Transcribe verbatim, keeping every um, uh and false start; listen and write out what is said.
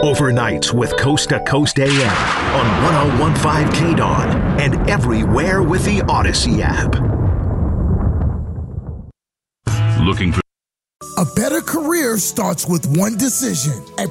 Overnights with Coast to Coast A M on one oh one point five K D O N and everywhere with the Odyssey app. Looking for a better career starts with one decision. At